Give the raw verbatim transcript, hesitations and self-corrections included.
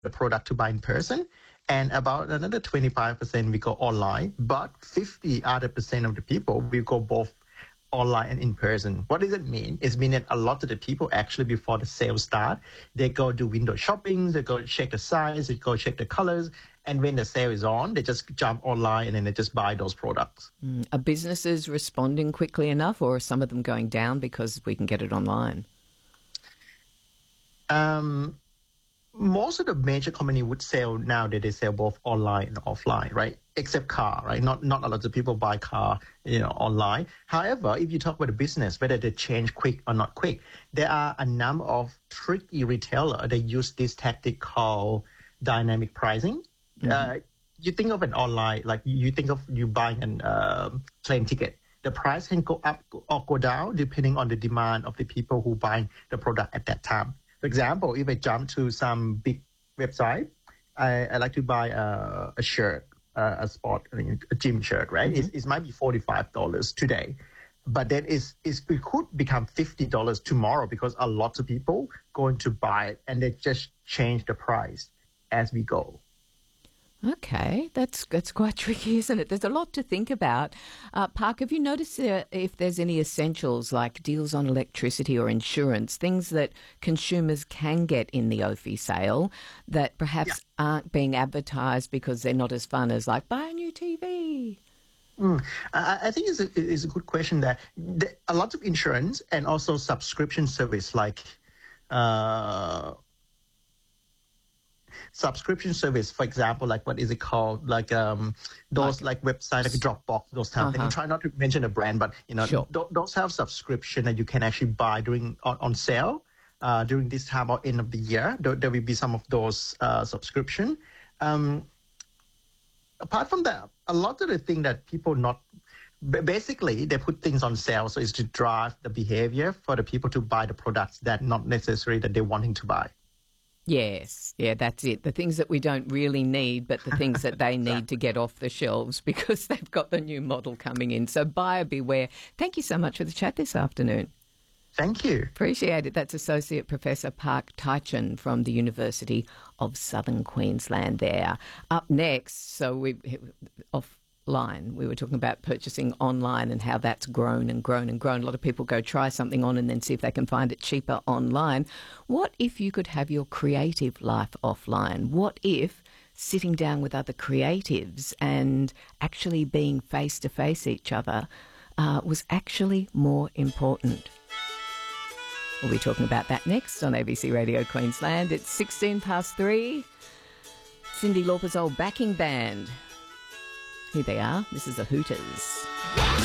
the product to buy in person. And about another twenty-five percent we go online, but fifty other percent of the people will go both online and in person. What does it mean? It means that a lot of the people actually before the sales start, they go do window shopping, they go check the size, they go check the colors, and when the sale is on, they just jump online and then they just buy those products. Mm. Are businesses responding quickly enough, or are some of them going down because we can get it online? Um, most of the major company would sell now that they sell both online and offline, right? Except car, right? Not not a lot of people buy car, you know, online. However, if you talk about the business, whether they change quick or not quick, there are a number of tricky retailers that use this tactic called dynamic pricing. Mm-hmm. Uh, you think of an online, like you think of you buying an uh, plane ticket. The price can go up or go down depending on the demand of the people who buy the product at that time. For example, if I jump to some big website, I, I like to buy a, a shirt, uh, a sport, I mean, a gym shirt, right? Mm-hmm. It, it might be forty-five dollars today, but then it's, it's, it could become fifty dollars tomorrow because a lot of people going to buy it and they just change the price as we go. Okay, that's that's quite tricky, isn't it? There's a lot to think about. Uh, Park, have you noticed uh, if there's any essentials like deals on electricity or insurance, things that consumers can get in the O F I sale that perhaps yeah. aren't being advertised because they're not as fun as like buy a new T V? Mm. I, I think it's a, it's a good question that the, a lot of insurance and also subscription service like uh, subscription service, for example, like what is it called? Like um, those like, like websites like Dropbox, those kind of uh-huh. things. Try not to mention a brand, but you know, sure. th- those have subscription that you can actually buy during on, on sale uh, during this time or end of the year. There, there will be some of those uh, subscription. Um, apart from that, a lot of the thing that people not basically they put things on sale, so it's to drive the behavior for the people to buy the products that not necessarily that they're wanting to buy. Yes, yeah, that's it. The things that we don't really need, but the things that they exactly. need to get off the shelves because they've got the new model coming in. So buyer beware. Thank you so much for the chat this afternoon. Thank you. Appreciate it. That's Associate Professor Park Taichan from the University of Southern Queensland there. Up next, so we off. line. We were talking about purchasing online and how that's grown and grown and grown. A lot of people go try something on and then see if they can find it cheaper online. What if you could have your creative life offline? What if sitting down with other creatives and actually being face-to-face each other uh, was actually more important? We'll be talking about that next on A B C Radio Queensland. It's sixteen past three. Cyndi Lauper's old backing band. Here they are. This is the Hooters.